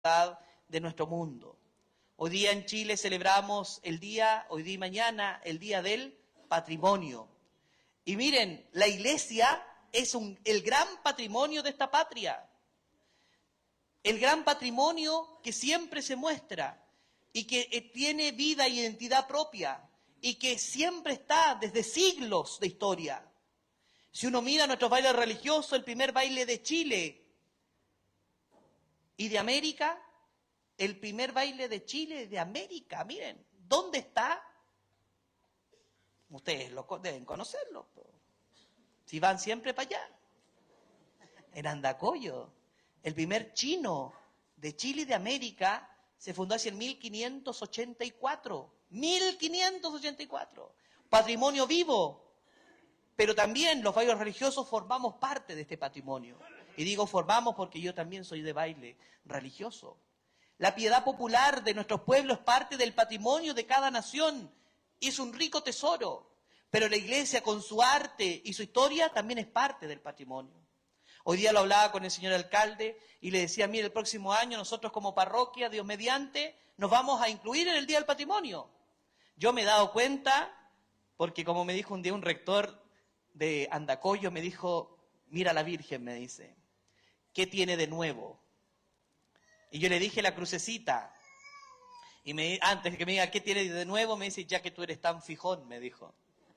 de nuestro mundo. Hoy día en Chile celebramos hoy día y mañana, el Día del Patrimonio. Y miren, la iglesia es el gran patrimonio de esta patria. El gran patrimonio que siempre se muestra y que tiene vida e identidad propia y que siempre está desde siglos de historia. Si uno mira nuestros bailes religiosos, el primer baile de Chile y de América, el primer baile de Chile y de América, miren, ¿dónde está? Ustedes deben conocerlo, si van siempre para allá, en Andacollo. El primer chino de Chile y de América se fundó hacia el 1584. 1584. Patrimonio vivo. Pero también los bailes religiosos formamos parte de este patrimonio. Y digo formamos porque yo también soy de baile religioso. La piedad popular de nuestros pueblos es parte del patrimonio de cada nación. Y es un rico tesoro. Pero la iglesia con su arte y su historia también es parte del patrimonio. Hoy día lo hablaba con el señor alcalde y le decía, mire, el próximo año nosotros como parroquia, Dios mediante, nos vamos a incluir en el Día del Patrimonio. Yo me he dado cuenta, porque como me dijo un día un rector de Andacollo, me dijo, mira la Virgen, me dice, ¿qué tiene de nuevo? Y yo le dije la crucecita. Y antes de que me diga, ¿qué tiene de nuevo? Me dice, ya que tú eres tan fijón, me dijo.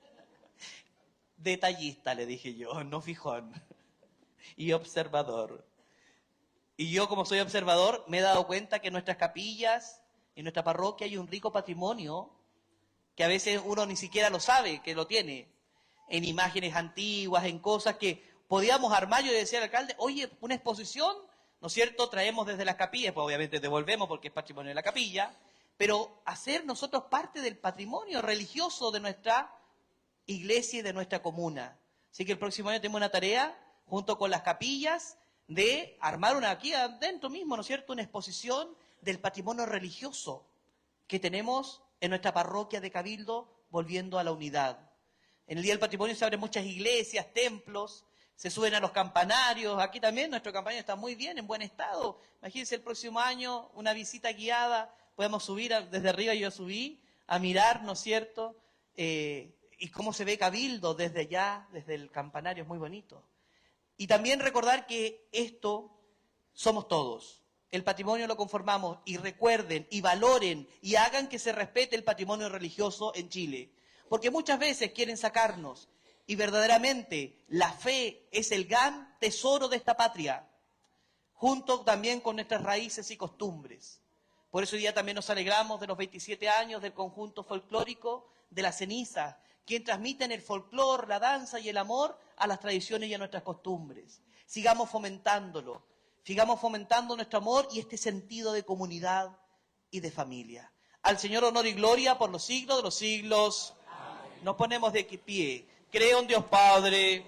Detallista, le dije yo, no fijón. Y observador. Y yo, como soy observador, me he dado cuenta que en nuestras capillas, en nuestra parroquia, hay un rico patrimonio que a veces uno ni siquiera lo sabe que lo tiene. En imágenes antiguas, en cosas que podíamos armar. Yo le decía al alcalde, oye, una exposición, ¿no es cierto? Traemos desde las capillas, pues obviamente devolvemos porque es patrimonio de la capilla, pero hacer nosotros parte del patrimonio religioso de nuestra iglesia y de nuestra comuna. Así que el próximo año tenemos una tarea junto con las capillas, de armar aquí adentro mismo, ¿no es cierto?, una exposición del patrimonio religioso que tenemos en nuestra parroquia de Cabildo, volviendo a la unidad. En el Día del Patrimonio se abren muchas iglesias, templos, se suben a los campanarios. Aquí también nuestro campanario está muy bien, en buen estado. Imagínense el próximo año, una visita guiada, podemos subir desde arriba, yo subí, a mirar, ¿no es cierto?, y cómo se ve Cabildo desde allá, desde el campanario, es muy bonito. Y también recordar que esto somos todos. El patrimonio lo conformamos y recuerden y valoren y hagan que se respete el patrimonio religioso en Chile. Porque muchas veces quieren sacarnos y verdaderamente la fe es el gran tesoro de esta patria, junto también con nuestras raíces y costumbres. Por eso hoy día también nos alegramos de los 27 años del conjunto folclórico de La Ceniza, quien transmiten el folclor, la danza y el amor a las tradiciones y a nuestras costumbres. Sigamos fomentándolo, sigamos fomentando nuestro amor y este sentido de comunidad y de familia. Al Señor honor y gloria por los siglos de los siglos. Amén. Nos ponemos de pie. Creo en Dios Padre,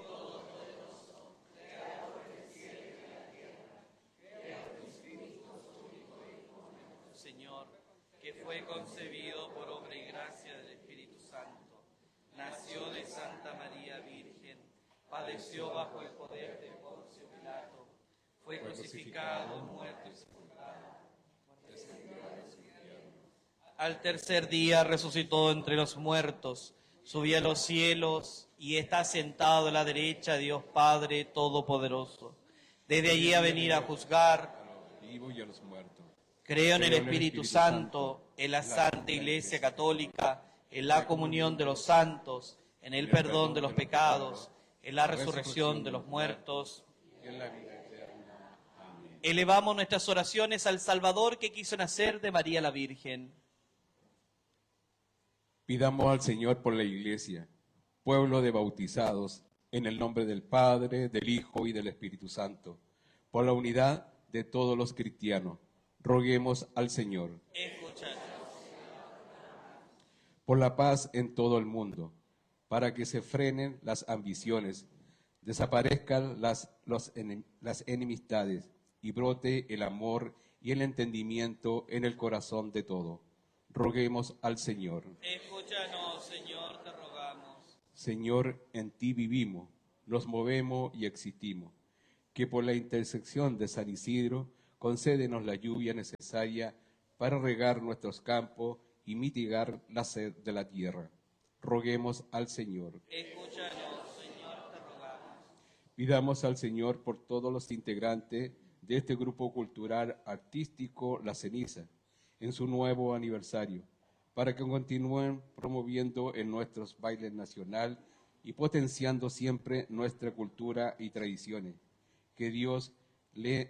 Señor, que fue concebido por obra y gracia del Espíritu Santo. Nació de Santa María Virgen, padeció bajo el poder de Poncio Pilato, fue crucificado, muerto y sepultado. Al tercer día resucitó entre los muertos, subió a los cielos y está sentado a la derecha de Dios Padre Todopoderoso. Desde allí a venir a juzgar a los vivos y a los muertos. Creo en el Espíritu Santo, en la Santa Iglesia Católica, en la comunión de los santos, en el perdón de los pecados, en la resurrección de los muertos, y en la vida eterna. Amén. Elevamos nuestras oraciones al Salvador que quiso nacer de María la Virgen. Pidamos al Señor por la Iglesia, pueblo de bautizados, en el nombre del Padre, del Hijo y del Espíritu Santo, por la unidad de todos los cristianos. Roguemos al Señor. Escúchanos. Por la paz en todo el mundo, para que se frenen las ambiciones, desaparezcan las enemistades y brote el amor y el entendimiento en el corazón de todo. Roguemos al Señor. Escúchanos, Señor, te rogamos. Señor, en ti vivimos, nos movemos y existimos. Que por la intersección de San Isidro, concédenos la lluvia necesaria para regar nuestros campos y mitigar la sed de la tierra. Roguemos al Señor. Escúchanos, Señor, te rogamos. Pidamos al Señor por todos los integrantes de este grupo cultural artístico La Ceniza, en su nuevo aniversario, para que continúen promoviendo en nuestros bailes nacional y potenciando siempre nuestra cultura y tradiciones. Que Dios le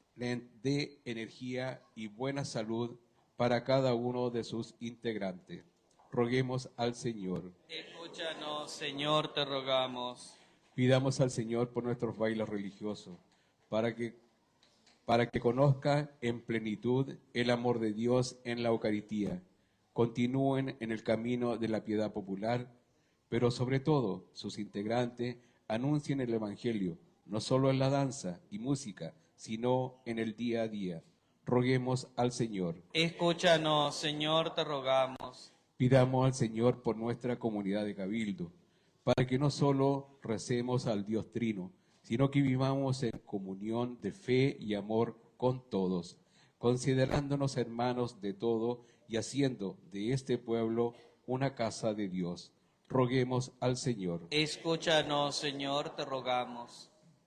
dé energía y buena salud para cada uno de sus integrantes. Roguemos al Señor. Escúchanos, Señor, te rogamos. Pidamos al Señor por nuestros bailes religiosos, para que conozcan en plenitud el amor de Dios en la Eucaristía, continúen en el camino de la piedad popular, pero sobre todo sus integrantes anuncien el Evangelio, no solo en la danza y música, sino en el día a día. Roguemos al Señor. Escúchanos, Señor, te rogamos. Pidamos al Señor por nuestra comunidad de Cabildo, para que no solo recemos al Dios Trino, sino que vivamos en comunión de fe y amor con todos, considerándonos hermanos de todo y haciendo de este pueblo una casa de Dios. Roguemos al Señor. Escúchanos, Señor, te rogamos.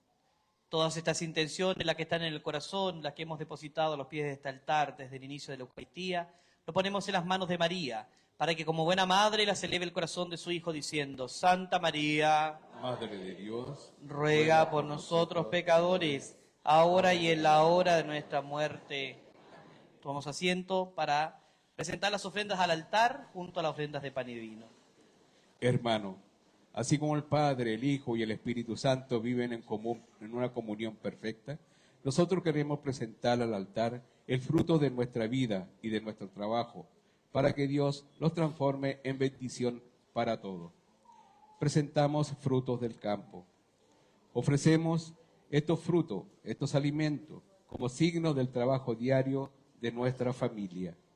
Todas estas intenciones, las que están en el corazón, las que hemos depositado a los pies de este altar desde el inicio de la Eucaristía, lo ponemos en las manos de María, para que como buena madre las eleve el corazón de su Hijo diciendo: Santa María, Madre de Dios, ruega por nosotros pecadores, ahora y en la hora de nuestra muerte. Tomamos asiento para presentar las ofrendas al altar junto a las ofrendas de pan y vino. hermano, así como el Padre, el Hijo y el Espíritu Santo viven en una comunión perfecta, nosotros queremos presentar al altar el fruto de nuestra vida y de nuestro trabajo, para que Dios los transforme en bendición para todos. Presentamos frutos del campo. Ofrecemos estos frutos, estos alimentos, como signo del trabajo diario de nuestra familia.